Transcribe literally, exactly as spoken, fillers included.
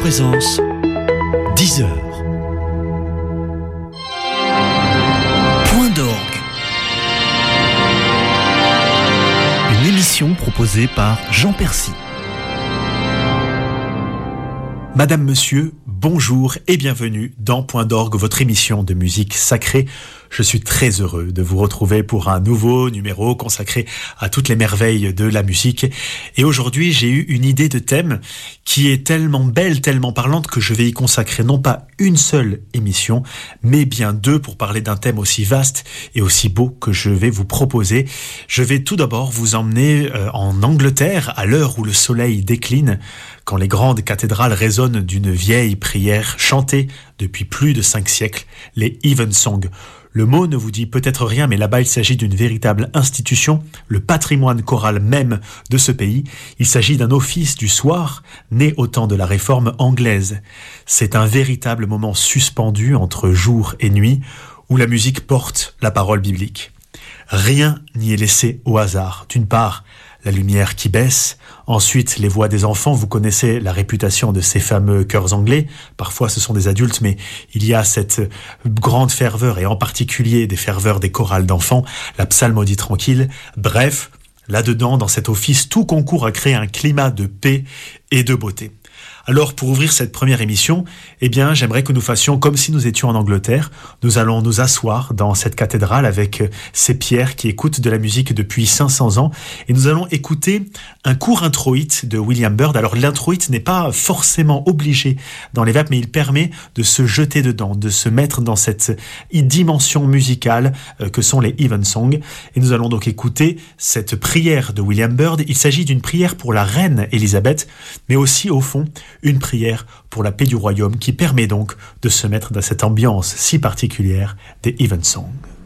présence, dix heures. Point d'orgue. Une émission proposée par Jean Percy. Madame, Monsieur, bonjour et bienvenue dans Point d'orgue, votre émission de musique sacrée. Je suis très heureux de vous retrouver pour un nouveau numéro consacré à toutes les merveilles de la musique. Et aujourd'hui, j'ai eu une idée de thème qui est tellement belle, tellement parlante que je vais y consacrer non pas une seule émission, mais bien deux pour parler d'un thème aussi vaste et aussi beau que je vais vous proposer. Je vais tout d'abord vous emmener en Angleterre à l'heure où le soleil décline, quand les grandes cathédrales résonnent d'une vieille prière chantée depuis plus de cinq siècles, les Evensong. Le mot ne vous dit peut-être rien, mais là-bas il s'agit d'une véritable institution, le patrimoine choral même de ce pays. Il s'agit d'un office du soir, né au temps de la réforme anglaise. C'est un véritable moment suspendu entre jour et nuit, où la musique porte la parole biblique. Rien n'y est laissé au hasard. D'une part, la lumière qui baisse, ensuite les voix des enfants, vous connaissez la réputation de ces fameux chœurs anglais, parfois ce sont des adultes, mais il y a cette grande ferveur, et en particulier des ferveurs des chorales d'enfants, la psalmodie tranquille, bref, là-dedans, dans cet office, tout concourt à créer un climat de paix et de beauté. Alors, pour ouvrir cette première émission, eh bien, j'aimerais que nous fassions comme si nous étions en Angleterre. Nous allons nous asseoir dans cette cathédrale avec ces pierres qui écoutent de la musique depuis cinq cents ans et nous allons écouter un court introïte de William Byrd. Alors, l'introïte n'est pas forcément obligé dans les vapes, mais il permet de se jeter dedans, de se mettre dans cette dimension musicale que sont les Evensong. Et nous allons donc écouter cette prière de William Byrd. Il s'agit d'une prière pour la reine Élisabeth, mais aussi, au fond, une prière pour la paix du royaume qui permet donc de se mettre dans cette ambiance si particulière des Evensong.